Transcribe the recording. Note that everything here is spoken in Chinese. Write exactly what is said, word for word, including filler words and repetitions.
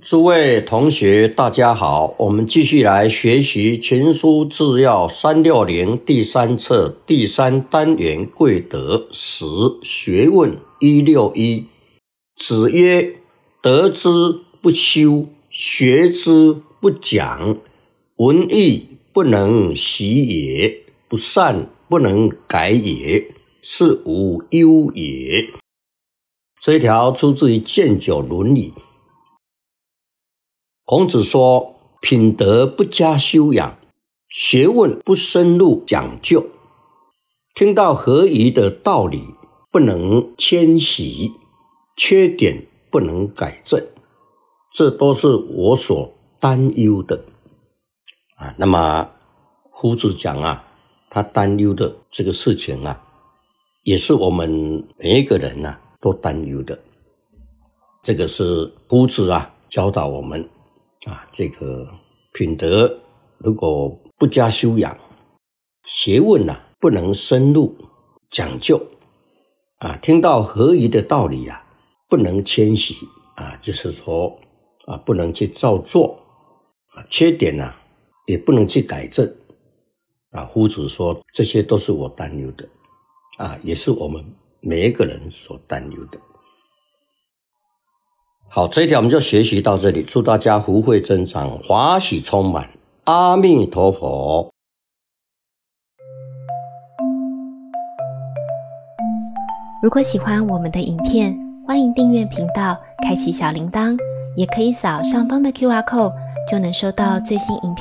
诸位同学大家好，我们继续来学习群书治要三六零第三册第三单元贵德十学问一六一。子曰：得之不修，学之不讲，文艺不能习也，不善不能改也，是无忧也。这一条出自于《建九伦理》。孔子说，品德不加修养，学问不深入讲究，听到合宜的道理不能谦习，缺点不能改正，这都是我所担忧的啊。那么夫子讲啊，他担忧的这个事情啊，也是我们每一个人啊都担忧的。这个是夫子啊教导我们啊，这个品德如果不加修养，学问啊不能深入讲究啊，听到合宜的道理啊不能谦虚啊，就是说啊不能去照做啊，缺点啊也不能去改正啊。夫子说这些都是我担忧的啊，也是我们每一个人所担忧的。好，这一条我们就学习到这里，祝大家福慧增长，华喜充满，阿弥陀佛。 如果喜欢我们的影片，欢迎订阅频道，开启小铃铛，也可以扫上方的 Q R code， 就能收到最新影片